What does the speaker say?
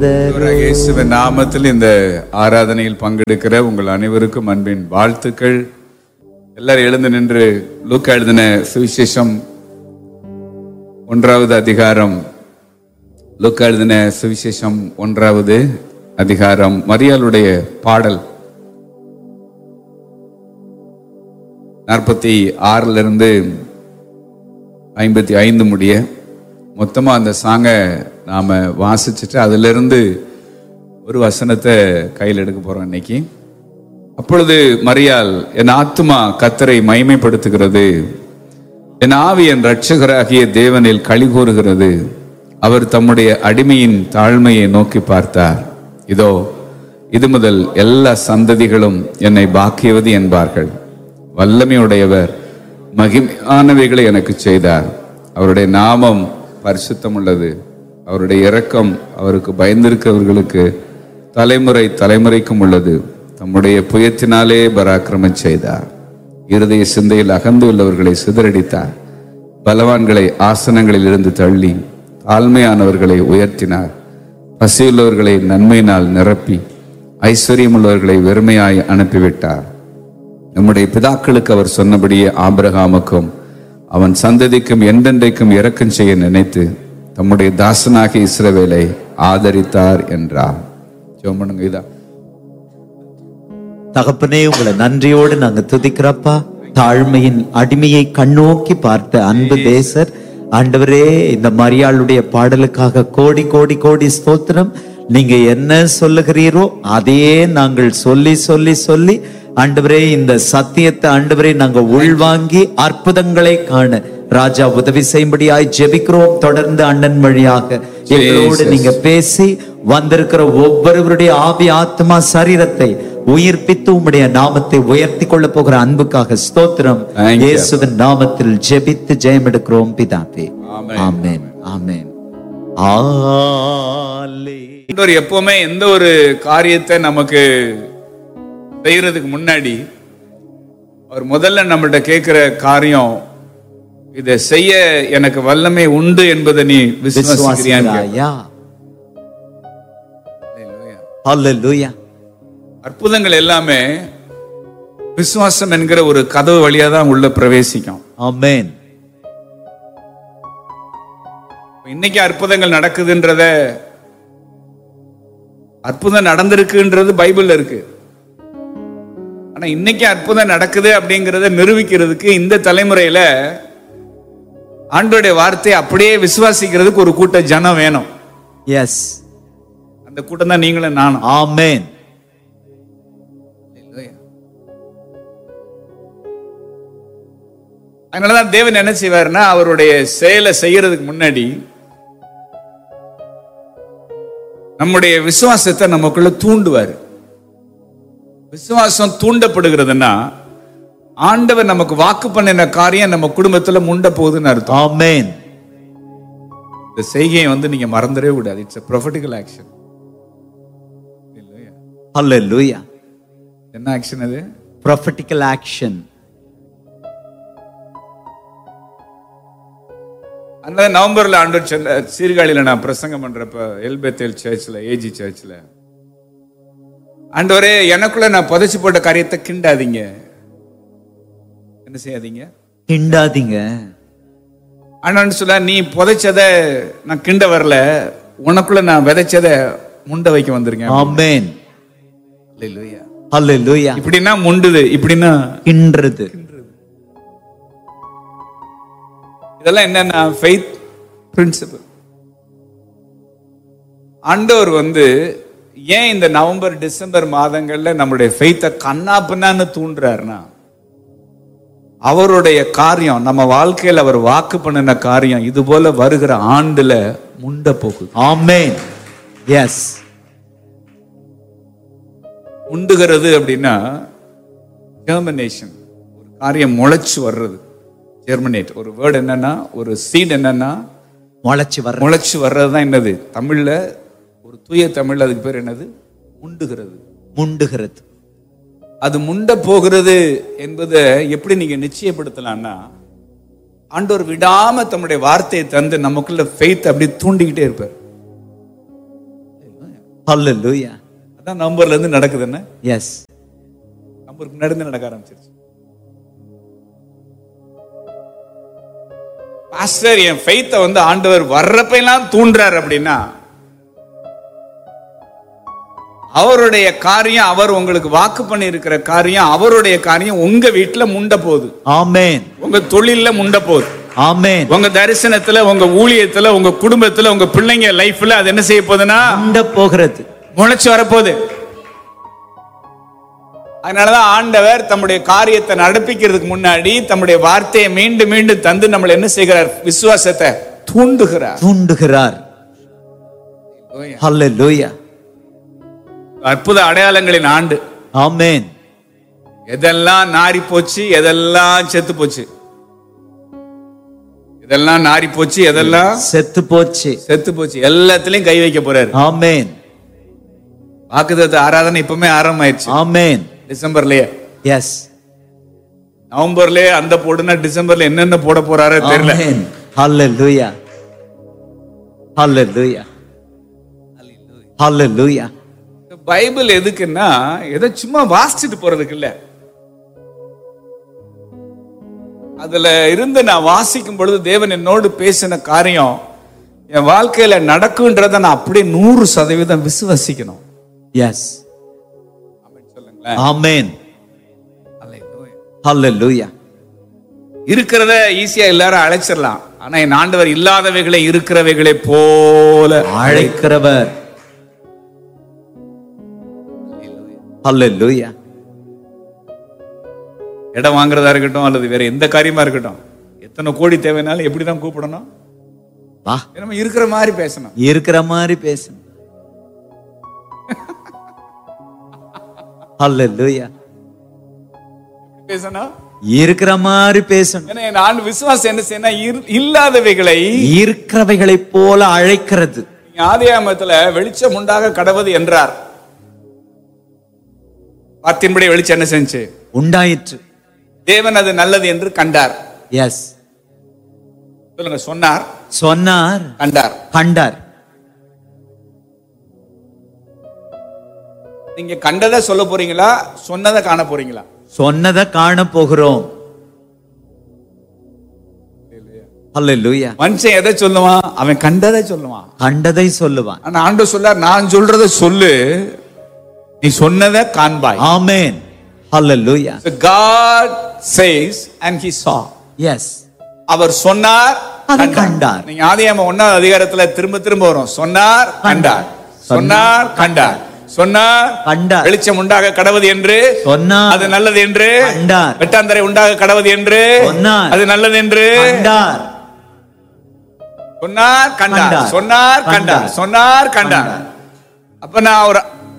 இயேசுவின் நாமத்தில் இந்த ஆராதனையில் பங்கெடுக்கிற உங்கள் அனைவருக்கும் அன்பின் வாழ்த்துக்கள். எல்லாரும் எழுந்து நின்று லூக்கா எழுதின சுவிசேஷம் 1வது அதிகாரம், லூக்கா எழுதின சுவிசேஷம் 1வது அதிகாரம், மரியாளுடைய பாடல் 46 55 முடிய மொத்தமா அந்த சாங்க நாம வாசிச்சுட்டு அதுல இருந்து ஒரு வசனத்தை கையில் எடுக்க போறோம் இன்னைக்கு. அப்பொழுது மரியாள், என் ஆத்துமா கர்த்தரை மகிமைப்படுத்துகிறது, என் ஆவி என் இரட்சகராகிய தேவனில் களி கூறுகிறது. அவர் தம்முடைய அடிமையின் தாழ்மையை நோக்கி பார்த்தார். இதோ இது முதல் எல்லா சந்ததிகளும் என்னை பாக்கியவதி என்பார்கள். வல்லமையுடையவர் மகிமையானவைகளை எனக்கு செய்தார். அவருடைய நாமம் பரிசுத்தம் உள்ளது. அவருடைய இரக்கம் அவருக்கு பயந்திருக்கிறவர்களுக்கு தலைமுறை தலைமுறைக்கும் உள்ளது. தம்முடைய புயத்தினாலே பராக்கிரமம் செய்தார். இருதய சிந்தையில் அகந்து உள்ளவர்களை சிதறடித்தார். பலவான்களை ஆசனங்களில் இருந்து தள்ளி தாழ்மையானவர்களை உயர்த்தினார். பசியுள்ளவர்களை நன்மையினால் நிரப்பி ஐஸ்வர்யம் உள்ளவர்களை வெறுமையாய் அனுப்பிவிட்டார். நம்முடைய பிதாக்களுக்கு அவர் சொன்னபடியே ஆபிரகாமுக்கும் அவன் சந்ததிக்கும் என்றென்றைக்கும் இரக்கம் செய்ய நினைத்து தம்முடைய தாசனாகிய இஸ்ரவேலை ஆதரித்தார் என்றார். ஜெபம் இதா. தகப்பனே, உங்களை நன்றியோடு நாங்க துதிக்கிறப்பா. தாழ்மையின் அடிமையை கண்ணோக்கி பார்த்த அன்பு தேசர் ஆண்டவரே, இந்த மரியாளுடைய பாடலுக்காக கோடி கோடி கோடி ஸ்தோத்திரம். நீங்க என்ன சொல்லுகிறீரோ அதையே நாங்கள் சொல்லி சொல்லி சொல்லி ஆண்டவரே, இந்த சத்தியத்தை ஆண்டவரே நாங்க உள்வாங்கி அற்புதங்களை காண ராஜா உதவி செய்யும்படியாய் ஜெபிக்கிறோம். தொடர்ந்து அண்ணன் வழியாக எங்களோடு நீங்க பேசி வந்திருக்கிற ஒவ்வொருவருடைய ஆவி ஆத்மா சரீரத்தை உயிர்ப்பித்து உம்முடைய நாமத்தை உயர்த்தி கொள்ள போகிற அன்புக்காக ஸ்தோத்திரம். இயேசுவின் நாமத்தில் ஜெபித்து ஜெயம் எடுக்கிறோம் பிதாவே. ஆமென், ஆமென். எப்பவுமே எந்த ஒரு காரியத்தை நமக்கு செய்யறதுக்கு முன்னாடி அவர் முதல்ல நம்மள்ட்ட கேட்கிற காரியம், இதை செய்ய எனக்கு வல்லமை உண்டு என்பதை நீ விசுவாசிக்கிறியா? அற்புதங்கள் எல்லாமே விசுவாசம் என்கிற ஒரு கதவு வழியா தான் உள்ள பிரவேசிக்கும். ஆமென். இன்னைக்கு அற்புதங்கள் நடக்குதுன்றத, அற்புதம் நடந்திருக்குன்றது பைபிள்ல இருக்கு. ஆனா இன்னைக்கு அற்புதம் நடக்குது அப்படிங்கறத நிரூபிக்கிறதுக்கு இந்த தலைமுறையில ஆண்டவருடைய வார்த்தையை அப்படியே விசுவாசிக்கிறதுக்கு ஒரு கூட்ட ஜனம் வேணும். எஸ், அந்த கூட்டம் தான் நீங்களும் நானும். ஆமென். அதனாலதான் தேவன் என்ன செய்வார்னா, அவருடைய செயலை செய்யறதுக்கு முன்னாடி நம்முடைய விசுவாசத்தை நமக்குள்ள தூண்டுவார். விசுவாசம் தூண்டப்படுகிறதுனா ஆண்டவர் நமக்கு வாக்கு பண்ணின காரியம் நம்ம குடும்பத்துல முண்ட போகுதுன்னு அர்த்தம். ஆமென். இந்த செய்கையை நீங்க மறந்துடவே கூடாது. It's a prophetical action. ஹல்லேலூயா. என்ன ஆக்ஷன் அது? prophetical action. அந்த நவம்பர்ல ஆண்டவர் சீர்காழியில நான் பிரசங்கம் பண்றப்ப எல்பெத்தேல் சர்ச்ல, ஏஜி சர்ச்ல, ஆண்டவரே எனக்குள்ள நான் புதைச்சு போட்ட காரியத்தை கிண்டாதீங்க. என்ன செய்யாதீங்க? கிண்டாதீங்க. ஆண்டவன் சொல்ல, நீ புதைச்சத நான் கிண்ட வரல, உனக்குள்ள நான் விதைச்சத முண்ட வைக்க வந்திருக்கேன். ஆமென். ஹல்லேலூயா. ஹல்லேலூயா. இப்படின்னா முண்டுது, இப்படின்னா கின்றது. இதெல்லாம் என்னன்னா ஃபெய்த் பிரின்சிபல். ஆண்டவர் ஏன் இந்த நவம்பர் டிசம்பர் மாதங்கள்ல நம்முடைய ஃபெய்த்தை கண்ணா பின்னான்னு தூண்டுறாருன்னா, அவருடைய காரியம் நம்ம வாழ்க்கையில் அவர் வாக்கு பண்ணின காரியம் இது போல வருகிற ஆண்டுல முண்ட போகுது. ஆமென். எஸ். முண்டுகிறது அப்படின்னா ஜெர்மினேஷன், ஒரு காரியம் முளைச்சு வர்றது. ஜெர்மினேட் ஒரு வேர்டு என்னன்னா, ஒரு சீட் என்னன்னா முளைச்சு வர்றதுதான். என்னது தமிழ்ல, ஒரு தூய தமிழ்ல அதுக்கு பேர் என்னது? முண்டுகிறது. முண்டுகிறது. அது முண்ட போகிறது என்பதை எப்படி நீங்க நிச்சயப்படுத்தலாம்னா, ஆண்டவர் விடாம தம்முடைய வார்த்தையை தந்து நமக்குள்ள ஃபெய்த் அப்படி தூண்டிக்கிட்டே இருப்பார். ஹalleluya. அதான் நவம்பர்ல இருந்து நடக்குது. என்ன எஸ், நவம்பருக்கு முன்னாடி இருந்து நடக்க ஆரம்பிச்சிருச்சு. பாஸ்டர், என் ஃபெய்த்தை வந்து ஆண்டவர் வர்றப்ப எல்லாம் தூண்டுறார் அப்படின்னா அவருடைய காரியம், அவர் உங்களுக்கு வாக்கு பண்ணி இருக்கிற காரியம், அவருடைய காரியம் உங்க வீட்டுல முண்ட போகுது. ஆமென். உங்க தொழில்ல முண்ட போகுது. ஆமென். உங்க தரிசனத்துல, உங்க ஊழியத்துல, உங்க குடும்பத்துல, உங்க பிள்ளைங்க லைஃப்ல அது என்ன செய்ய போகுதுன்னா முண்ட போகிறது, முளைச்சு வரப்போகுது. அதனாலதான் ஆண்டவர் தம்முடைய காரியத்தை நடப்பிக்கிறதுக்கு முன்னாடி தம்முடைய வார்த்தையை மீண்டும் மீண்டும் தந்து நம்மளை என்ன செய்கிறார்? விசுவாசத்தை தூண்டுகிறார். ஹalleluya. அற்புத அடையாளங்களின் ஆண்டு. ஆமென். எதெல்லாம் நாரி போச்சு, எதெல்லாம் செத்து போச்சு, எதெல்லாம் நாரி போச்சு, எதெல்லாம் செத்து போச்சு, எல்லாத்திலையும் கை வைக்க போறாரு. ஆமென். வாக்குத்தத்த ஆராதனை இப்பவுமே ஆரம்பமாயிருச்சு. ஆமென். டிசம்பர்லயே. எஸ். நவம்பர்லயே அந்த போடுனா டிசம்பர்ல என்னென்ன போட போறாரோ தெரியல. ஆமென். ஹalleluya. ஹalleluya. ஹalleluya. பைபிள் எதுக்குன்னா ஏதோ சும்மா வாசிச்சுட்டு போறதுக்கு இல்ல. அதுல இருந்து நான் வாசிக்கும் பொழுது தேவன் என்னோடு பேசின காரியம் என் வாழ்க்கையில நடக்குன்றத நான் அப்படியே 100% விசுவாசிக்கணும். எஸ். ஆமென். ஹalleluya. இருக்கிறத ஈஸியா எல்லாரும் அழைச்சிடலாம். ஆனா என் ஆண்டவர் இல்லாதவைகளை இருக்கிறவைகளை போல அழைக்கிறவர். ஹalleluya. இடம் வாங்குறதா இருக்கட்டும் அல்லது வேற எந்த காரியமா இருக்கட்டும், எத்தனை கோடி தேவைனாலும் எப்படிதான் கூப்பிடணும்? வா, நம்ம இருக்கிற மாதிரி பேசணும். இருக்கிற மாதிரி பேசணும். ஹalleluya. பேசணும், இருக்கிற மாதிரி பேசணும். ஏன்னா நான் விசுவாசம் என்ன செய்யணும்? இல்லாதவைகளை இருக்கிறவைகளை போல அழைக்கிறது. ஆதியாகமத்துல வெளிச்சம் உண்டாக கடவது என்றார். வார்த்தையின்படி வெளிச்சம் என்ன செஞ்சு? உண்டாயிற்று. தேவன் அது நல்லது என்று கண்டார். எஸ். சொல்லுங்க. சொன்னார், கண்டார். நீங்க கண்டதை சொல்ல போறீங்களா, சொன்னதை காண போறீங்களா? சொன்னதை காண போகிறோம். ஹalleluya. மனுஷன் எதை சொல்லுவான்? அவன் கண்டதை சொல்லுவான். ஆனா ஆண்டவர் சொல்லார், நான் சொல்றதை சொல்லு, நீ சொன்னதை காண்பாய். ஆமென். ஹalleluya. So God says and he saw. Yes. அவர் சொன்னார், கண்டார். நீங்க ஆதியாகமம் 1ஆம் அதிகாரத்துல திரும்ப வரும். சொன்னார், கண்டார். சொன்னார், கண்டார். சொன்னார், கண்டார். வெளிச்சம் உண்டாக கடவது என்று சொன்னார், அது நல்லது என்று கண்டார். வெட்டாந்தரை உண்டாக கடவது என்று சொன்னார், அது நல்லது என்று கண்டார். சொன்னார், கண்டார். சொன்னார், கண்டார். சொன்னார், கண்டார். அப்ப நான் ஒரு